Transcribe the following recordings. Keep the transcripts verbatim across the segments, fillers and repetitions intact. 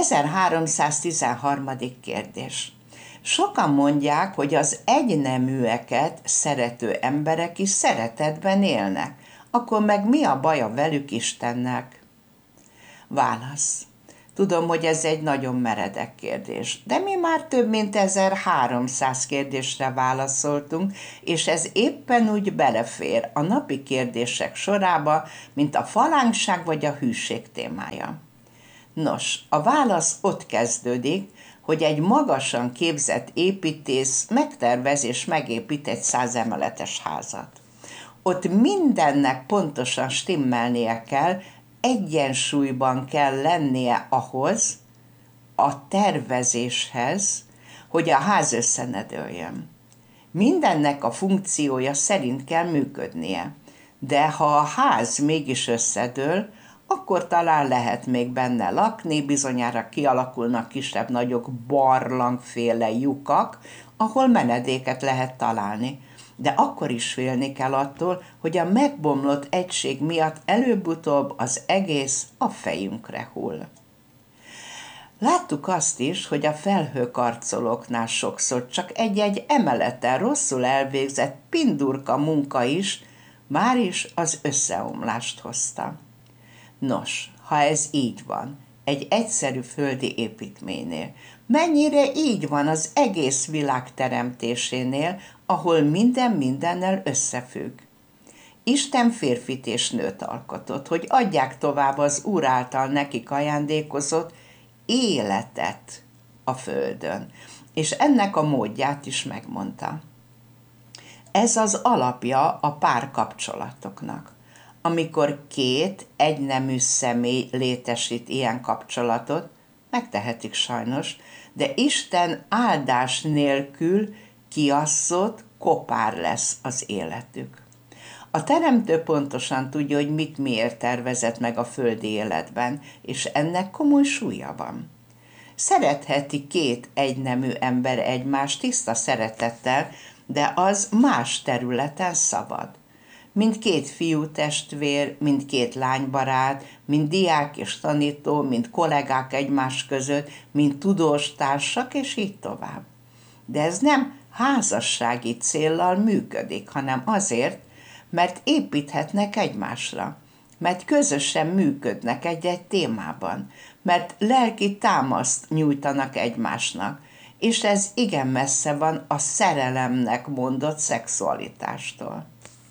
ezerháromszáztizenharmadik kérdés. Sokan mondják, hogy az egyneműeket szerető emberek is szeretetben élnek. Akkor meg mi a baja velük Istennek? Válasz. Tudom, hogy ez egy nagyon meredek kérdés, de mi már több mint ezerháromszáz kérdésre válaszoltunk, és ez éppen úgy belefér a napi kérdések sorába, mint a falánkság vagy a hűség témája. Nos, a válasz ott kezdődik, hogy egy magasan képzett építész megtervez és megépít egy százemeletes házat. Ott mindennek pontosan stimmelnie kell, egyensúlyban kell lennie ahhoz, a tervezéshez, hogy a ház összenedőljön. Mindennek a funkciója szerint kell működnie, de ha a ház mégis összedől, akkor talán lehet még benne lakni, bizonyára kialakulnak kisebb-nagyobb barlangféle lyukak, ahol menedéket lehet találni. De akkor is félni kell attól, hogy a megbomlott egység miatt előbb-utóbb az egész a fejünkre hull. Láttuk azt is, hogy a felhőkarcolóknál sokszor csak egy-egy emeleten rosszul elvégzett pindurka munka is már is az összeomlást hozta. Nos, ha ez így van, egy egyszerű földi építménynél, mennyire így van az egész világ teremtésénél, ahol minden mindennel összefügg. Isten férfit és nőt alkotott, hogy adják tovább az Úr által nekik ajándékozott életet a földön, és ennek a módját is megmondta. Ez az alapja a párkapcsolatoknak. Amikor két egynemű személy létesít ilyen kapcsolatot, megtehetik sajnos, de Isten áldás nélkül kiasszott, kopár lesz az életük. A teremtő pontosan tudja, hogy mit miért tervezett meg a földi életben, és ennek komoly súlya van. Szeretheti két egynemű ember egymást tiszta szeretettel, de az más területen szabad. Mind két fiú testvér, mind két lánybarát, mind diák és tanító, mind kollégák egymás között, mind tudós társak, és így tovább. De ez nem házassági céllal működik, hanem azért, mert építhetnek egymásra, mert közösen működnek egy-egy témában, mert lelki támaszt nyújtanak egymásnak, és ez igen messze van a szerelemnek mondott szexualitástól.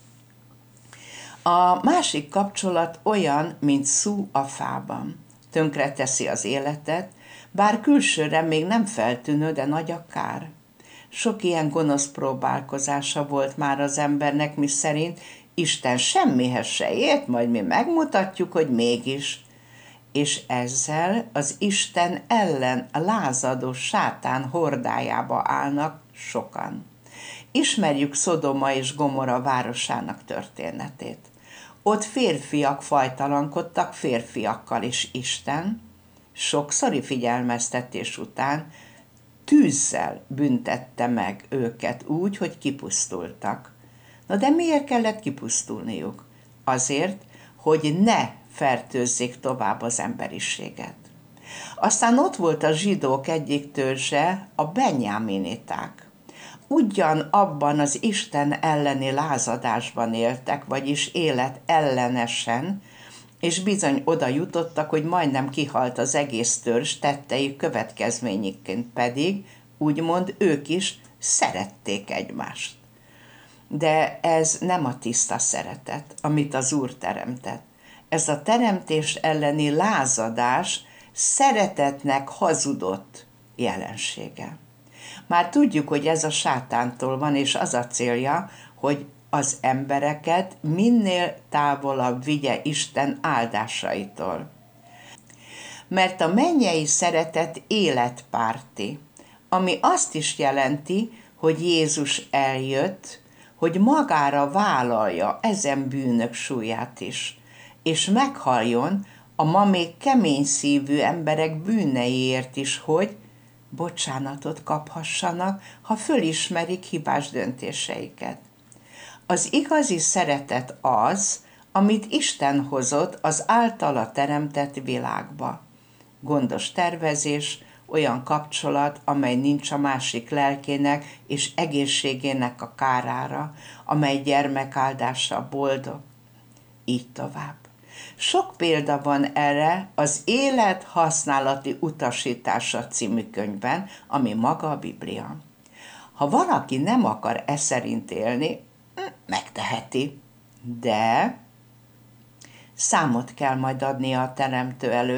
A másik kapcsolat olyan, mint szú a fában. Tönkreteszi az életet, bár külsőre még nem feltűnő, de nagy a kár. Sok ilyen gonosz próbálkozása volt már az embernek, miszerint Isten semmihez se ért, majd mi megmutatjuk, hogy mégis. És ezzel az Isten ellen lázadó sátán hordájába állnak sokan. Ismerjük Szodoma és Gomorra városának történetét. Ott férfiak fajtalankodtak férfiakkal, és Isten sokszori figyelmeztetés után tűzzel büntette meg őket úgy, hogy kipusztultak. Na de miért kellett kipusztulniuk? Azért, hogy ne fertőzzék tovább az emberiséget. Aztán ott volt a zsidók egyik törzse, a benyáminiták. Ugyan abban az Isten elleni lázadásban éltek, vagyis élet ellenesen, és bizony oda jutottak, hogy majdnem kihalt az egész törzs tettei következményeként, pedig úgymond ők is szerették egymást. De ez nem a tiszta szeretet, amit az Úr teremtett. Ez a teremtés elleni lázadás szeretetnek hazudott jelensége. Már tudjuk, hogy ez a sátántól van, és az a célja, hogy az embereket minél távolabb vigye Isten áldásaitól. Mert a mennyei szeretet életpárti, ami azt is jelenti, hogy Jézus eljött, hogy magára vállalja ezen bűnök súlyát is, és meghalljon a ma még kemény szívű emberek bűneiért is, hogy bocsánatot kaphassanak, ha fölismerik hibás döntéseiket. Az igazi szeretet az, amit Isten hozott az általa teremtett világba. gondos tervezés, olyan kapcsolat, amely nincs a másik lelkének és egészségének a kárára, amely gyermek áldása boldog, így tovább. Sok példa van erre az Élet használati utasítása című könyvben, ami maga a Biblia. Ha valaki nem akar e szerint élni, megteheti, de számot kell majd adnia a Teremtő előtt,